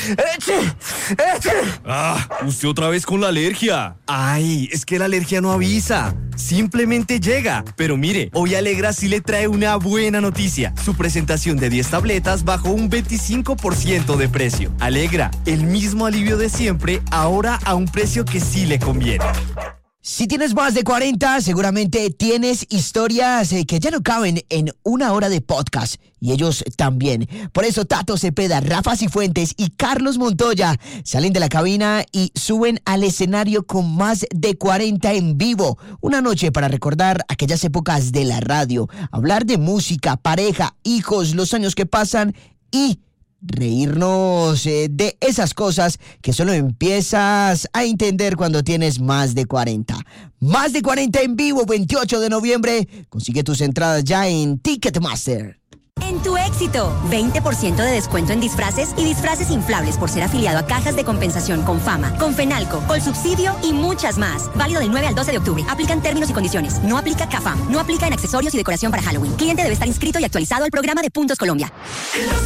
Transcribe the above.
Usted otra vez con la alergia. Ay, es que la alergia no avisa, simplemente llega. Pero mire, hoy Alegra sí le trae una buena noticia. Su presentación de 10 tabletas bajó un 25% de precio. Alegra, el mismo alivio de siempre, ahora a un precio que sí le conviene. Si tienes más de 40, seguramente tienes historias que ya no caben en una hora de podcast. Y ellos también. Por eso Tato Cepeda, Rafa Cifuentes y Carlos Montoya salen de la cabina y suben al escenario con más de 40 en vivo. Una noche para recordar aquellas épocas de la radio. Hablar de música, pareja, hijos, los años que pasan y reírnos de esas cosas que solo empiezas a entender cuando tienes más de 40. Más de 40 en vivo, 28 de noviembre. Consigue tus entradas ya en Ticketmaster. En tu éxito, 20% de descuento en disfraces y disfraces inflables por ser afiliado a Cajas de Compensación con Fama, con Fenalco, Colsubsidio y muchas más. Válido del 9 al 12 de octubre. Aplican términos y condiciones. No aplica CAFAM. No aplica en accesorios y decoración para Halloween. Cliente debe estar inscrito y actualizado al programa de Puntos Colombia.